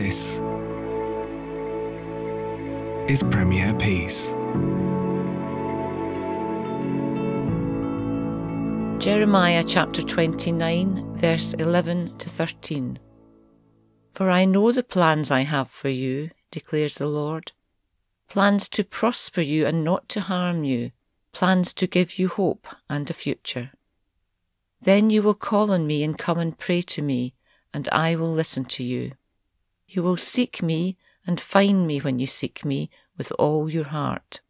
This is Premier Peace. Jeremiah chapter 29, verse 11 to 13. For I know the plans I have for you, declares the Lord, plans to prosper you and not to harm you, plans to give you hope and a future. Then you will call on me and come and pray to me, and I will listen to you. You will seek me and find me when you seek me with all your heart.